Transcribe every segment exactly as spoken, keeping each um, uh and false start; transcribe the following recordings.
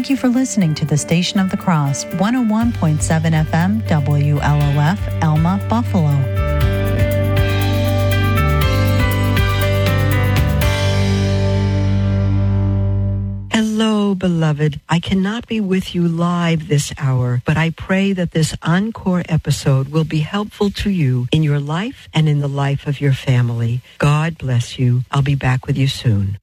Thank you for listening to the Station of the Cross, one oh one point seven F M, W L O F, Elma, Buffalo. Hello, beloved. I cannot be with you live this hour, but I pray that this encore episode will be helpful to you in your life and in the life of your family. God bless you. I'll be back with you soon.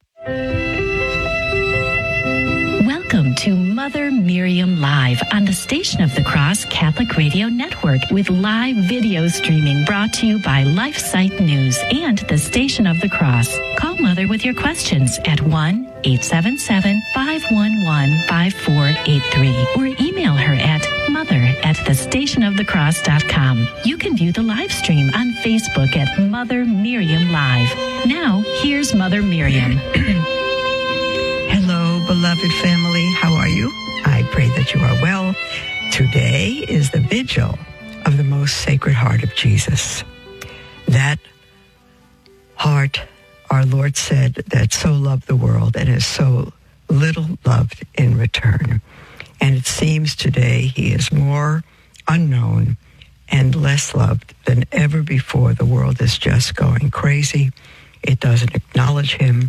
Welcome to Mother Miriam Live on the Station of the Cross Catholic Radio Network with live video streaming brought to you by LifeSite News and the Station of the Cross. Call Mother with your questions at one eight seven seven, five one one, five four eight three or email her at mother at the station of the cross dot com. You can view the live stream on Facebook at Mother Miriam Live. Now, here's Mother Miriam. Hello, beloved family. How are you? I pray that you are well. Today is the vigil of the most Sacred Heart of Jesus. That heart, our Lord said, that so loved the world and is so little loved in return. And it seems today he is more unknown and less loved than ever before. The world is just going crazy. It doesn't acknowledge him.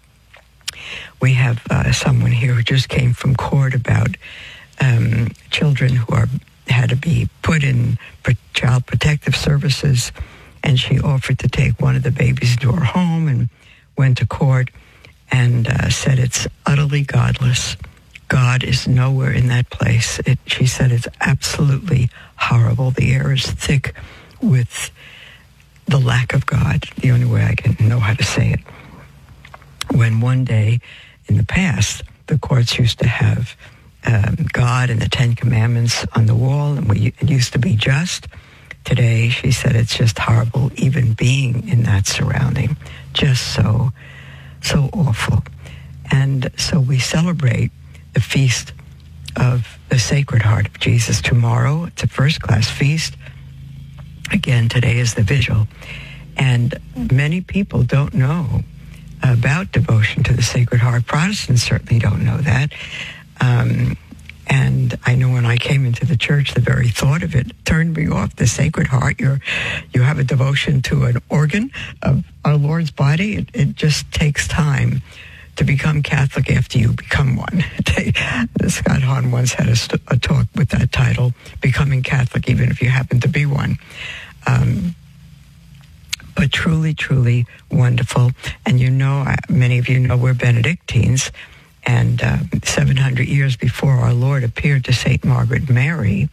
We have uh, someone here who just came from court about um, children who are had to be put in child protective services, and she offered to take one of the babies into her home and went to court and uh, said it's utterly godless. God is nowhere in that place. It, she said it's absolutely horrible. The air is thick with the lack of God, the only way I can know how to say it. When one day in the past, the courts used to have um, God and the Ten Commandments on the wall, and we, it used to be just. Today, she said it's just horrible even being in that surrounding. Just so, so awful. And so we celebrate the feast of the Sacred Heart of Jesus tomorrow. It's a first-class feast. Again, today is the vigil. And many people don't know about devotion to the Sacred Heart. Protestants certainly don't know that. Um, and I know when I came into the church, the very thought of it turned me off. The Sacred Heart, you're, you have a devotion to an organ of our Lord's body. It, it just takes time to become Catholic after you become one. Scott Hahn once had a, st- a talk with that title, Becoming Catholic, even if you happen to be one. Um, But truly, truly wonderful. And you know, many of you know we're Benedictines. And uh, seven hundred years before our Lord appeared to Saint Margaret Mary,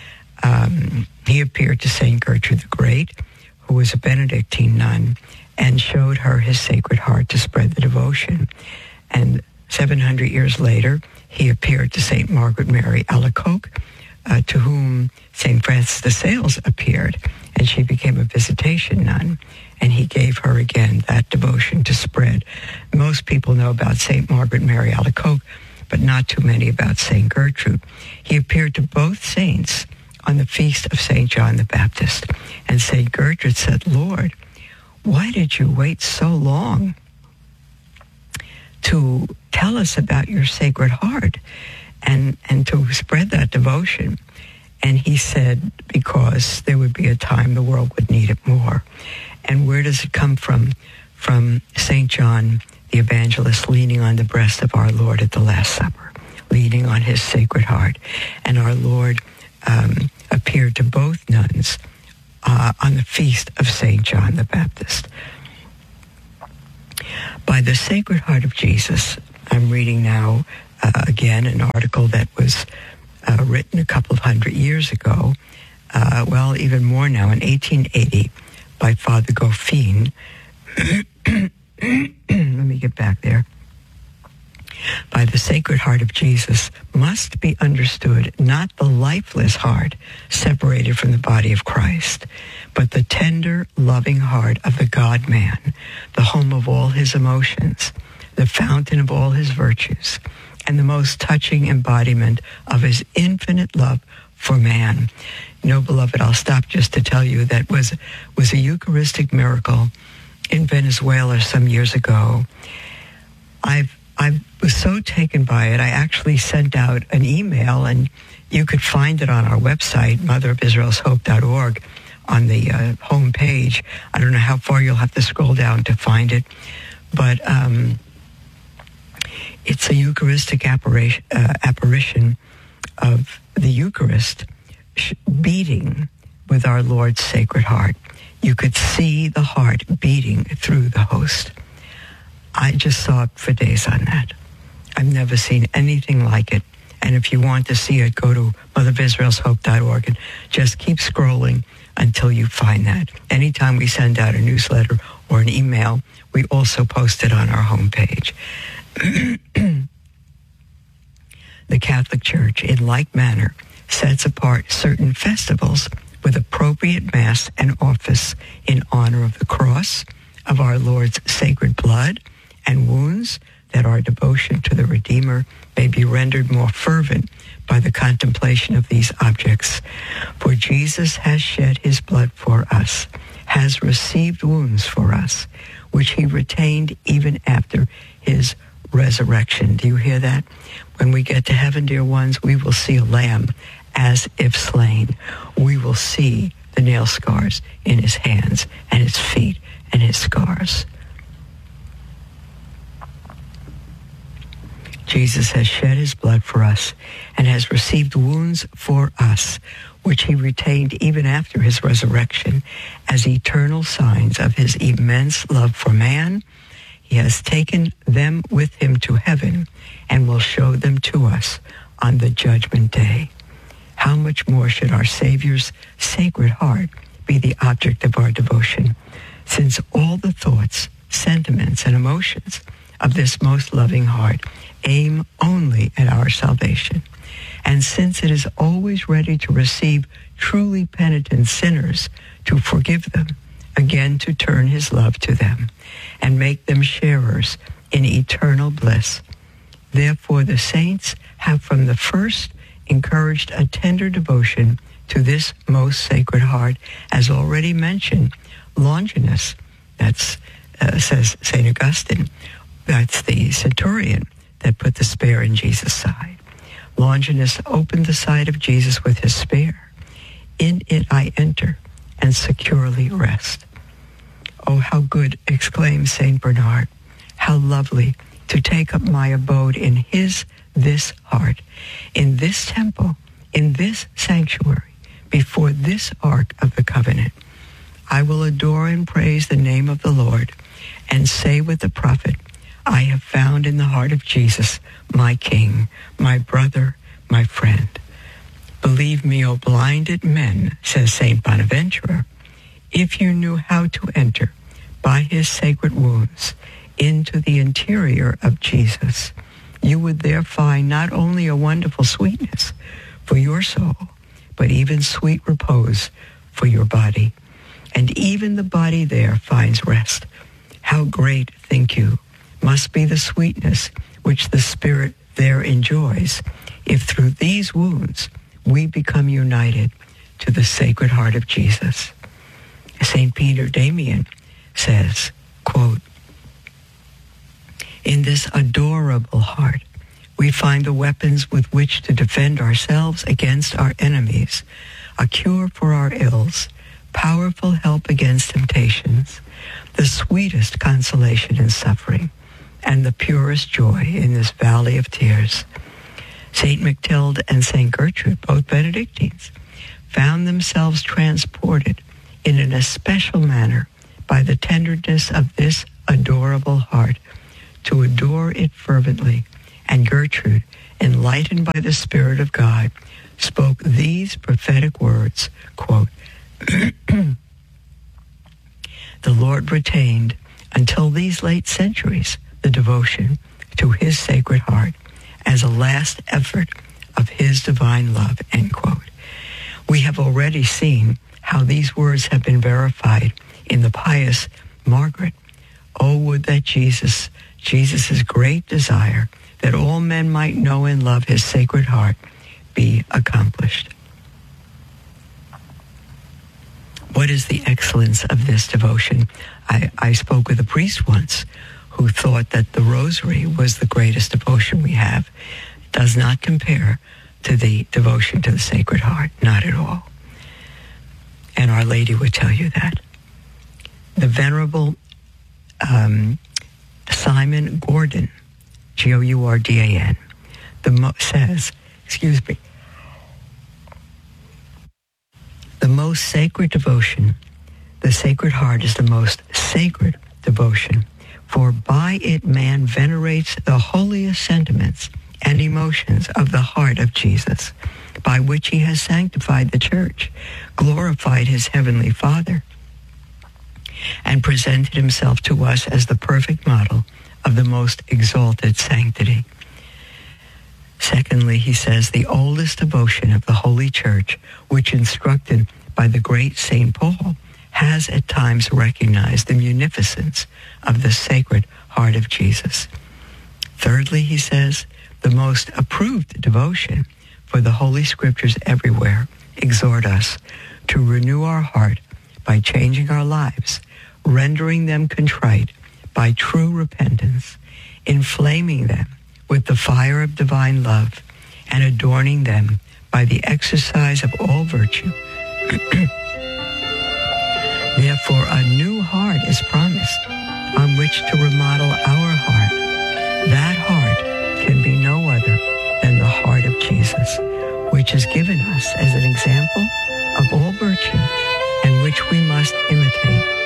um, he appeared to Saint Gertrude the Great, who was a Benedictine nun, and showed her his Sacred Heart to spread the devotion. And seven hundred years later, he appeared to Saint Margaret Mary Alacoque, uh, to whom Saint Francis de Sales appeared. And she became a visitation nun, and he gave her again that devotion to spread. Most people know about Saint Margaret Mary Alacoque, but not too many about Saint Gertrude. He appeared to both saints on the feast of Saint John the Baptist, and Saint Gertrude said, "Lord, why did you wait so long to tell us about your Sacred Heart and, and to spread that devotion?" And he said, because there would be a time the world would need it more. And where does it come from? From Saint John the Evangelist leaning on the breast of our Lord at the Last Supper, leaning on his Sacred Heart. And our Lord um, appeared to both nuns uh, on the feast of Saint John the Baptist. By the Sacred Heart of Jesus, I'm reading now uh, again an article that was Uh, written a couple of hundred years ago, uh, well, even more now, in eighteen eighty, by Father Goffin. Let me get back there. By the Sacred Heart of Jesus must be understood not the lifeless heart separated from the body of Christ, but the tender, loving heart of the God-man, the home of all his emotions, the fountain of all his virtues, and the most touching embodiment of his infinite love for man. You know, beloved, I'll stop just to tell you that was was a Eucharistic miracle in Venezuela some years ago. I've I was so taken by it, I actually sent out an email, and you could find it on our website, mother of israel's hope dot org, on the uh, home page. I don't know how far you'll have to scroll down to find it, but um, it's a Eucharistic apparition, uh, apparition of the Eucharist sh- beating with our Lord's Sacred Heart. You could see the heart beating through the host. I just saw it for days on that. I've never seen anything like it. And if you want to see it, go to mother of israel's hope dot org and just keep scrolling until you find that. Anytime we send out a newsletter or an email, we also post it on our homepage. The Catholic Church, in like manner, sets apart certain festivals with appropriate Mass and office in honor of the cross, of our Lord's sacred blood and wounds, that our devotion to the Redeemer may be rendered more fervent by the contemplation of these objects. For Jesus has shed his blood for us, has received wounds for us, which he retained even after his resurrection. Do you hear that? When we get to heaven, dear ones, we will see a lamb as if slain. We will see the nail scars in his hands and his feet and his scars. Jesus has shed his blood for us and has received wounds for us, which he retained even after his resurrection as eternal signs of his immense love for man. He has taken them with him to heaven and will show them to us on the judgment day. How much more should our Savior's Sacred Heart be the object of our devotion, since all the thoughts, sentiments, and emotions of this most loving heart aim only at our salvation. And since it is always ready to receive truly penitent sinners, to forgive them, again to turn his love to them, and make them sharers in eternal bliss. Therefore the saints have from the first encouraged a tender devotion to this most sacred heart, as already mentioned. Longinus, that's, uh, says Saint Augustine, that's the centurion that put the spear in Jesus' side. Longinus opened the side of Jesus with his spear. In it I enter and securely rest. Oh, how good, exclaims Saint Bernard, how lovely to take up my abode in his, this heart, in this temple, in this sanctuary, before this ark of the covenant. I will adore and praise the name of the Lord and say with the prophet, I have found in the heart of Jesus my King, my brother, my friend. Believe me, O blinded men, says Saint Bonaventura, if you knew how to enter by his sacred wounds into the interior of Jesus, you would there find not only a wonderful sweetness for your soul, but even sweet repose for your body. And even the body there finds rest. How great, think you, must be the sweetness which the Spirit there enjoys, if through these wounds we become united to the Sacred Heart of Jesus. Saint Peter Damian says, quote, in this adorable heart, we find the weapons with which to defend ourselves against our enemies, a cure for our ills, powerful help against temptations, the sweetest consolation in suffering, and the purest joy in this valley of tears. Saint Mactilde and Saint Gertrude, both Benedictines, found themselves transported in an especial manner by the tenderness of this adorable heart to adore it fervently. And Gertrude, enlightened by the Spirit of God, spoke these prophetic words, quote, the Lord retained until these late centuries the devotion to his Sacred Heart as a last effort of his divine love, end quote. We have already seen how these words have been verified in the pious Margaret. Oh, would that Jesus, Jesus' great desire that all men might know and love his Sacred Heart be accomplished. What is the excellence of this devotion? I, I spoke with a priest once who thought that the rosary was the greatest devotion we have. It does not compare to the devotion to the Sacred Heart, not at all. And Our Lady would tell you that. The Venerable um, Simon Gordon, G O U R D A N, the mo- says, excuse me, the most sacred devotion, the Sacred Heart is the most sacred devotion, for by it man venerates the holiest sentiments and emotions of the heart of Jesus, by which he has sanctified the church, glorified his heavenly Father, and presented himself to us as the perfect model of the most exalted sanctity. Secondly, he says, the oldest devotion of the Holy Church, which instructed by the great Saint Paul, has at times recognized the munificence of the Sacred Heart of Jesus. Thirdly, he says, the most approved devotion, for the Holy Scriptures everywhere exhort us to renew our heart by changing our lives, rendering them contrite by true repentance, inflaming them with the fire of divine love, and adorning them by the exercise of all virtue. Therefore, a new heart is promised on which to remodel our heart. That heart can be no other than the heart of Jesus, which is given us as an example of all virtue and which we must imitate.